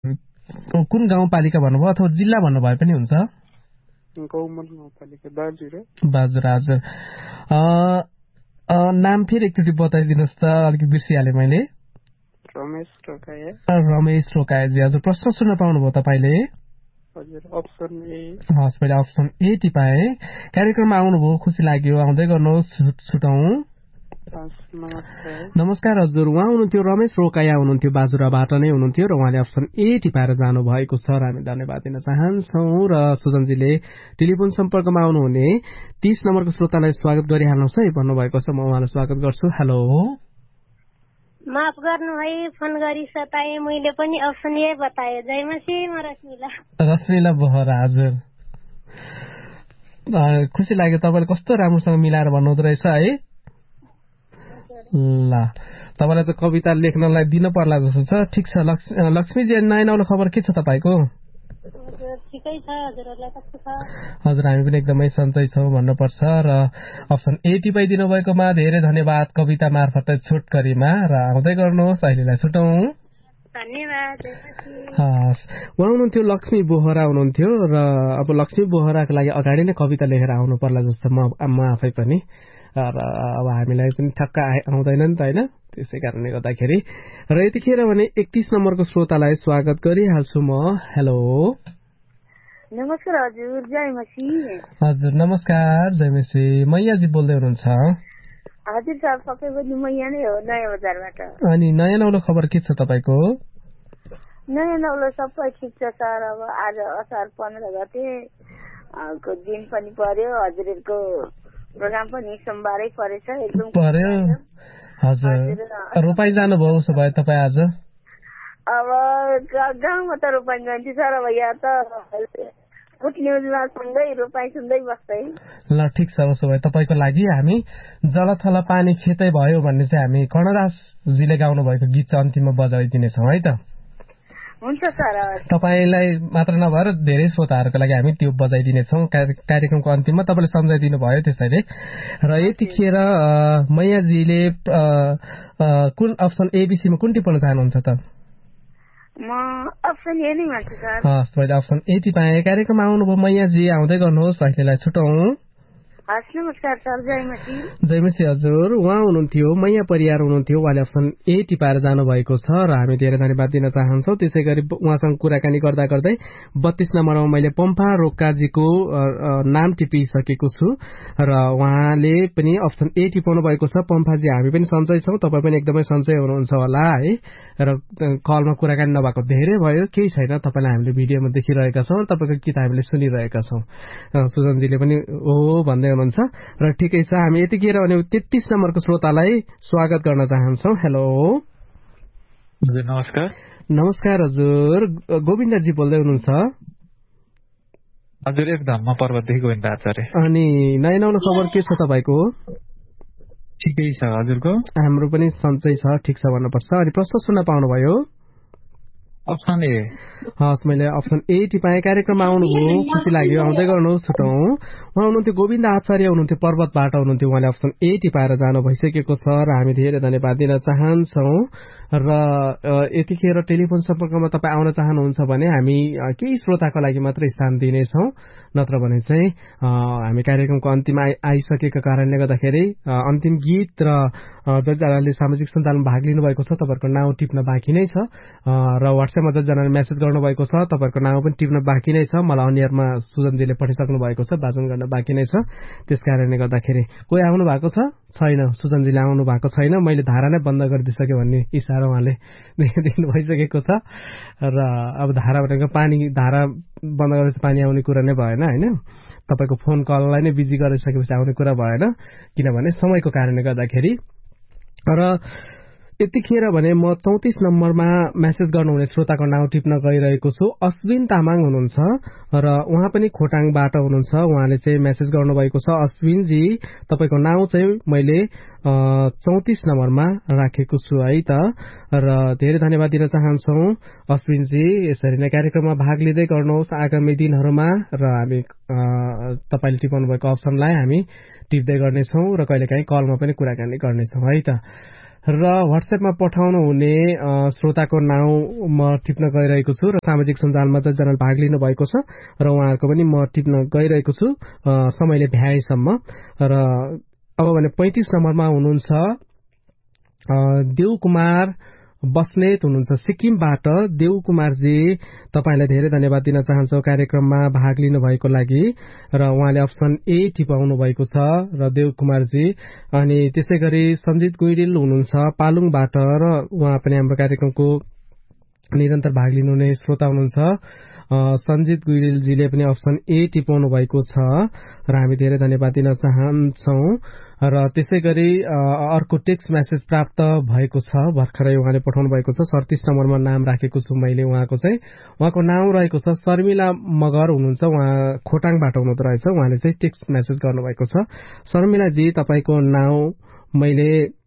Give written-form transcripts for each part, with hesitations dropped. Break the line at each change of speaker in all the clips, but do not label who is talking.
कुन गाउँपालिका भन्नुभयो अथवा जिल्ला भन्नुभए पनि हुन्छ?
गौमल गाउँपालिका बाजुरा।
बाजुरा, हजुर। नाम फेरि एकचोटि बताइदिनुहोस् त, अलिकति बिर्सिहालेँ मैले।
रमेश रोकाया।
रमेश रोकायाजी, हजुर। प्रश्न सुन्न पाउनुभयो तपाईँले?
हजुर, अप्सन ए।
हस्, मैले अप्सन ए टिपाएँ। कार्यक्रममा आउनुभयो, खुसी लाग्यो। आउँदै गर्नुहोस्, छुटौँ। नमस्कार हजुर। उहाँ हुनुहुन्थ्यो रमेश रोकाया हुनुहुन्थ्यो, बाजुराबाट नै हुनुहुन्थ्यो र उहाँले अप्सन ए टिपाएर जानुभएको छ र हामी धन्यवाद दिन चाहन्छौँ। र सुजनजीले टेलिफोन सम्पर्कमा आउनुहुने 30 नम्बरको श्रोतालाई स्वागत गरिहाल्नुहोस् है भन्नुभएको छ। म उहाँलाई स्वागत गर्छु। हेलो,
माफ गर्नु है, फोन गरी सताए। मैले पनि अप्सन ए बताए। जयमसी, म रश्मिला।
रश्मिला बोहरा, हजुर। खुसी लाग्यो, तपाईँले कस्तो राम्रोसँग मिलाएर भन्नुहुँदो रहेछ है। ल, तपाईँलाई त कविता लेख्नलाई दिन पर्ला जस्तो छ। ठिक छ लक्ष्मीजी, नयाँ नौलो खबर के छ तपाईँको? हजुर, हामी पनि एकदमै सन्चै छौँ भन्नुपर्छ। र अप्सन ए टिपाइदिनु भएकोमा धेरै धन्यवाद। कविता मार्फत छोटकरीमा र आउँदै गर्नुहोस्, अहिलेलाई छुटौँ।
धन्यवाद।
हस्, उहाँ हुनुहुन्थ्यो लक्ष्मी बोहरा हुनुहुन्थ्यो र अब लक्ष्मी बोहराको लागि अगाडि नै कविता लेखेर आउनु पर्ला जस्तो म आफै पनि। र अब हामीलाई पनि ठक्क आउँदैन नि त, होइन? त्यसै कारणले गर्दाखेरि र यतिखेर भने 31 नम्बरको श्रोतालाई स्वागत गरिहाल्छु म। हेलो,
नमस्कार हजुर। जयमसी।
हजुर, नमस्कार जयमसी। मैयाजी बोल्दै हुनुहुन्छ?
हजुर सर, पक्कै पनि मैया नै हो, नयाँ बजारबाट।
अनि नयाँ नौलो खबर के छ तपाईँको?
नयाँ नौलो सबै ठिक छ सर। अब आज असार 15 गते को दिन पनि पर्यो। हजुरहरूको प्रोग्राम पनि सोमबारै परेछ, एकदम
पर्यो। हजुर, रोपाइ जानुभयो उसो भए तपाईँ आज?
अब गाउँमा त रोपाइ जान्छु सर। अब यहाँ त गुड न्युजमा सुन्दै रोपाइ सुन्दै बस्दै।
ल, ठिक छ। उसो भए तपाईँको लागि हामी जलथल पानी खेतै भयो भन्ने चाहिँ हामी कर्णदासजीले गाउनु भएको गीत चाहिँ अन्तिममा बजाइदिनेछौँ है त।
हुन्छ सर।
तपाईँलाई मात्र नभएर धेरै श्रोताहरूको लागि हामी त्यो बजाइदिनेछौँ कार्यक्रमको अन्तिममा। तपाईँले सम्झाइदिनु भयो त्यसैले। र यतिखेर मैयाजीले कुन अप्सन एबिसीमा कुन टिप्न चाहनुहुन्छ त?
म अप्सन ए नै मान्छु सर।
हस्, मैले अप्सन ए टिपाएँ। कार्यक्रममा आउनुभयो मैयाजी, आउँदै गर्नुहोस्, अहिलेलाई छुटौँ।
हस्, नमस्कार सर। जयमसी।
जयमसी हजुर। उहाँ हुनुहुन्थ्यो मैया परियार हुनुहुन्थ्यो, उहाँले अप्सन ए टिपाएर जानुभएको छ र हामी धेरै धन्यवाद दिन चाहन्छौँ। त्यसै गरी उहाँसँग कुराकानी गर्दा गर्दै 32 नम्बरमा मैले पम्फा रोक्काजीको नाम टिपिसकेको छु र उहाँले पनि अप्सन ए टिपाउनु भएको छ। पम्फाजी, हामी पनि सन्चै छौँ, तपाईँ पनि एकदमै सन्चै हुनुहुन्छ होला है। र कलमा कुराकानी नभएको धेरै भयो, केही छैन। तपाईँलाई हामीले भिडियोमा देखिरहेका छौँ, तपाईँको गीत हामीले सुनिरहेका छौँ। सुजनजीले पनि ओ भन्दै हुनुहुन्छ र ठिकै छ। हामी यतिखेर भने 33 नम्बरको श्रोतालाई स्वागत गर्न चाहन्छौँ। हेलो,
हजुर। नमस्कार।
नमस्कार हजुर। गोविन्दजी बोल्दै हुनुहुन्छ?
हजुर, एकदम। म पर्वतदेखि गोविन्द आचार्य।
अनि नयाँ नौलो खबर के छ तपाईँको?
ठिकै छ। हजुरको?
हाम्रो पनि सन्चै छ, ठिक छ भन्नुपर्छ। अनि प्रश्न सुन्न पाउनुभयो?
Option A.
हस्, मैले अप्सन ए टिपाएँ। कार्यक्रममा आउनुभयो, खुसी लाग्यो। आउँदै गर्नुहोस्, छुटौँ। उहाँ हुनुहुन्थ्यो गोविन्द आचार्य हुनुहुन्थ्यो, पर्वतबाट हुनुहुन्थ्यो। उहाँले अप्सन ए टिपाएर जानु भइसकेको छ र हामी धेरै धन्यवाद दिन चाहन्छौँ। र यतिखेर टेलिफोन सम्पर्कमा तपाईँ आउन चाहनुहुन्छ भने हामी केही श्रोताको लागि मात्र स्थान दिनेछौँ, नत्र भने चाहिँ हामी कार्यक्रमको अन्तिममा आइसकेको कारणले गर्दाखेरि अन्तिम गीत र जसजनाले सामाजिक सञ्जालमा भाग लिनुभएको छ तपाईँहरूको नाउँ टिप्न बाँकी नै छ र व्हाट्सएपमा जसजनाले मेसेज गर्नुभएको छ तपाईँहरूको नाउँ पनि टिप्न बाँकी नै छ। मलाई अनियरमा सुजनजीले पठाइसक्नु भएको छ, वाचन गर्न बाँकी नै छ। त्यस कारणले गर्दाखेरि कोही आउनु भएको छैन, सुजनजीले आउनु भएको छैन, मैले धारा नै बन्द गरिदिइसक्यो भन्ने इसारा उहाँले दिनु भइसकेको छ। र अब धारा भनेको पानी, धारा बन्द गरेपछि पानी आउने कुरा नै भएन होइन। तपाईँको फोन कललाई नै बिजी गरिसकेपछि आउने कुरा भएन, किनभने समयको कारणले गर्दाखेरि। र यतिखेर भने म 34 नम्बरमा मेसेज गर्नुहुने श्रोताको नाउँ टिप्न गइरहेको छु। अश्विन तामाङ हुनुहुन्छ र उहाँ पनि खोटाङबाट हुनुहुन्छ। उहाँले चाहिँ मेसेज गर्नुभएको छ। अश्विनजी, तपाईँको नाउँ चाहिँ मैले 34 नम्बरमा राखेको छु है त। र धेरै धन्यवाद दिन चाहन्छौँ अश्विनजी। यसरी नै कार्यक्रममा भाग लिँदै गर्नुहोस् आगामी दिनहरूमा र हामी तपाईँले टिपाउनु भएको अप्सनलाई हामी टिप्दै गर्नेछौँ र कहिलेकाहीँ कलमा पनि कुराकानी गर्नेछौँ है त। र व्हाट्सएपमा पठाउनु हुने श्रोताको नाउँ म टिप्न गइरहेको छु र सामाजिक सञ्जालमा जसजनाले भाग लिनु भएको छ र उहाँहरूको पनि म टिप्न गइरहेको छु समयले भ्याएसम्म। र अब भने 35 नम्बरमा हुनुहुन्छ देवकुमार बस्नेत हुनुहुन्छ सिक्किमबाट। देवकुमारजी, तपाईलाई धेरै धन्यवाद दिन चाहन्छु कार्यक्रममा भाग लिनु भएको लागि र उहाँले अप्सन ए टिपाउनु भएको छ र देवकुमारजी। अनि त्यसै गरी सञ्जित गुइडिल हुनुहुन्छ पालुङबाट र उहाँ पनि हाम्रो कार्यक्रमको निरन्तर भाग लिनुहुने श्रोता हुनुहुन्छ। सञ्जित गुइडिलजीले पनि अप्सन ए टिपाउनु भएको छ र हामी धेरै धन्यवाद दिन चाहन्छौं। र त्यसै गरी अर्को टेक्स्ट मेसेज प्राप्त भएको छ भर्खरै उहाँले पठाउनु भएको छ। 37 नम्बरमा नाम राखेको छु मैले उहाँको चाहिँ। उहाँको नाम रहेको छ शर्मिला मगर हुनुहुन्छ, उहाँ खोटाङबाट हुनुहुँदो रहेछ। उहाँले चाहिँ टेक्स्ट मेसेज गर्नुभएको छ। शर्मिलाजी, तपाईँको नाउँ मैले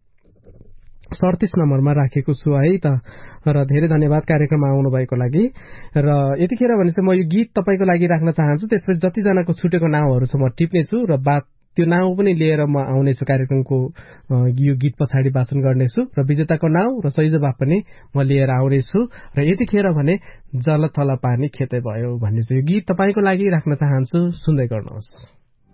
37 नम्बरमा राखेको छु है त। र धेरै धन्यवाद कार्यक्रममा आउनु भएको लागि। र यतिखेर भने चाहिँ म यो गीत तपाईँको लागि राख्न चाहन्छु। त्यसपछि जतिजनाको छुटेको नाउँहरू छ म टिप्नेछु र त्यो नाउँ पनि लिएर म आउनेछु कार्यक्रमको यो गीत पछाडि वाचन गर्नेछु र विजेताको नाउँ र सही जवाफ पनि म लिएर आउनेछु। र यतिखेर भने जलथल पानी खेतै भयो भन्ने चाहिँ यो गीत तपाईँको लागि राख्न चाहन्छु। सुन्दै गर्नुहोस्।